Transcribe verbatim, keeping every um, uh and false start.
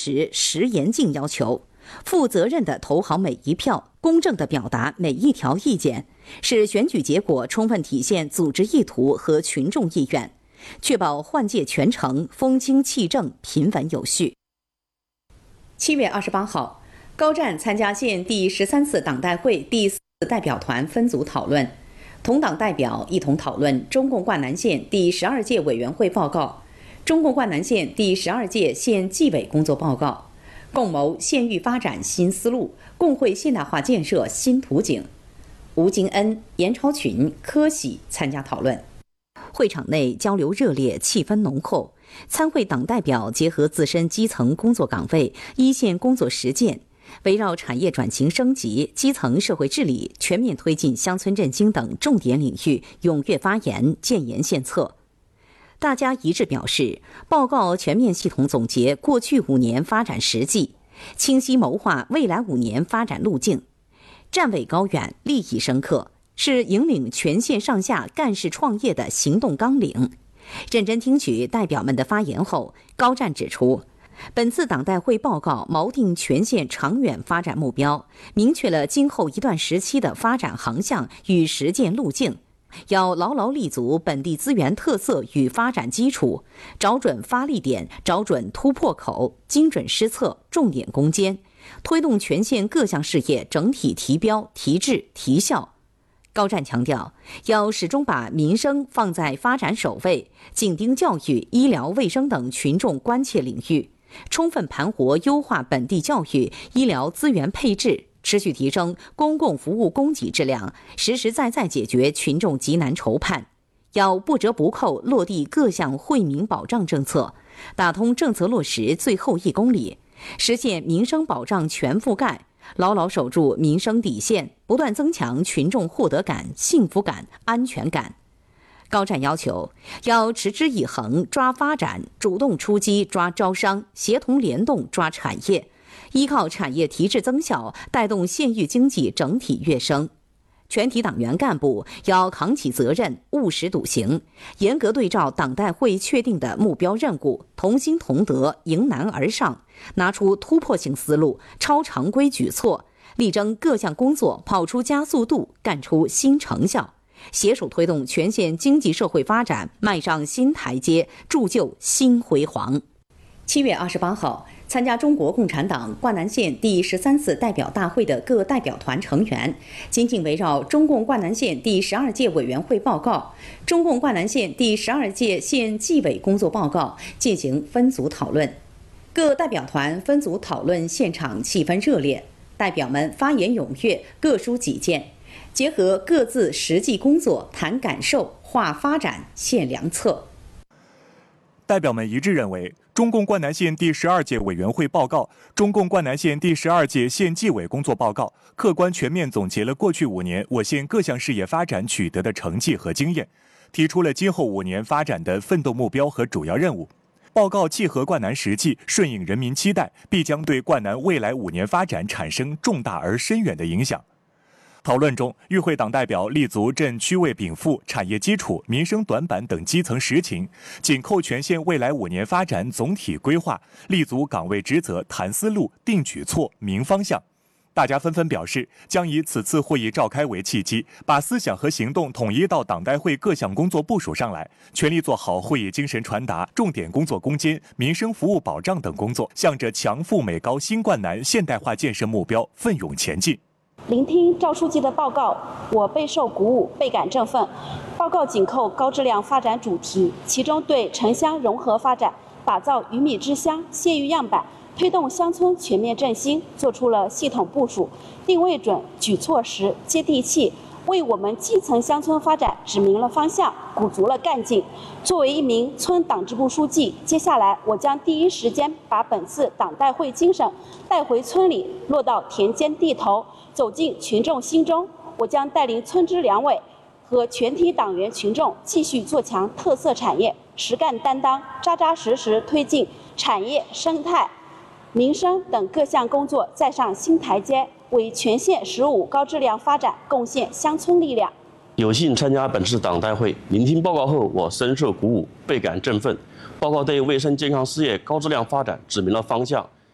实实严禁要求，负责任地投好每一票，公正地表达每一条意见，使选举结果充分体现组织意图和群众意愿，确保换届全程风清气正、平稳有序。七月二十八号，高湛参加县第十三次党代会第四代表团分组讨论，同党代表一同讨论中共灌南县第十二届委员会报告、中共灌南县第十二届县纪委工作报告，共谋县域发展新思路，共绘现代化建设新图景。吴金恩、严超群、柯喜参加讨论。会场内交流热烈，气氛浓厚。参会党代表结合自身基层工作岗位、一线工作实践，围绕产业转型升级、基层社会治理、全面推进乡村振兴等重点领域踊跃发言，建言献策。大家一致表示，报告全面系统总结过去五年发展实际，清晰谋划未来五年发展路径，站位高远，立意深刻，是引领全县上下干事创业的行动纲领。认真听取代表们的发言后，高湛指出，本次党代会报告锚定全县长远发展目标，明确了今后一段时期的发展航向与实践路径，要牢牢立足本地资源特色与发展基础，找准发力点，找准突破口，精准施策，重点攻坚，推动全县各项事业整体提标、提质、提效。高湛强调，要始终把民生放在发展首位，紧盯教育、医疗卫生等群众关切领域，充分盘活优化本地教育、医疗资源配置，持续提升公共服务供给质量，实实在在解决群众急难愁盼。要不折不扣落地各项惠民保障政策，打通政策落实最后一公里，实现民生保障全覆盖，牢牢守住民生底线，不断增强群众获得感、幸福感、安全感。高湛要求，要持之以恒抓发展，主动出击抓招商，协同联动抓产业，依靠产业提质增效，带动县域经济整体跃升。全体党员干部要扛起责任，务实笃行，严格对照党代会确定的目标任务，同心同德，迎难而上，拿出突破性思路、超常规举措，力争各项工作跑出加速度，干出新成效，携手推动全县经济社会发展迈上新台阶，铸就新辉煌。七月二十八号，参加中国共产党灌南县第十三次代表大会的各代表团成员，紧紧围绕中共灌南县第十二届委员会报告、中共灌南县第十二届县纪委工作报告进行分组讨论。各代表团分组讨论现场气氛热烈，代表们发言踊跃，各抒己见，结合各自实际工作谈感受，话发展，献良策。 代表们一致认为，中共灌南县第十二届委员会报告、中共灌南县第十二届县纪委工作报告客观全面总结了过去五年我县各项事业发展取得的成绩和经验，提出了今后五年发展的奋斗目标和主要任务。报告契合灌南实际，顺应人民期待，必将对灌南未来五年发展产生重大而深远的影响。讨论中，与会党代表立足镇区位禀赋、产业基础、民生短板等基层实情，紧扣全县未来五年发展总体规划，立足岗位职责，谈思路，定举措，明方向。大家纷纷表示，将以此次会议召开为契机，把思想和行动统一到党代会各项工作部署上来，全力做好会议精神传达、重点工作攻坚、民生服务保障等工作，向着强富美高新灌南现代化建设目标奋勇前进。 聆听赵书记的报告，我备受鼓舞，倍感振奋。报告紧扣高质量发展主题，其中对城乡融合发展、打造鱼米之乡县域样板、推动乡村全面振兴做出了系统部署，定位准、举措实、接地气，为我们基层乡村发展指明了方向，鼓足了干劲。作为一名村党支部书记，接下来我将第一时间把本次党代会精神带回村里，落到田间地头，走进群众心中。我将带领村支两委和全体党员群众继续做强特色产业，实干担当，扎扎实实推进产业、生态、民生等各项工作再上新台阶，为全县十五高质量发展贡献乡村力量。 有幸参加本次党代会，聆听报告后，我深受鼓舞，倍感振奋。报告对卫生健康事业高质量发展指明了方向，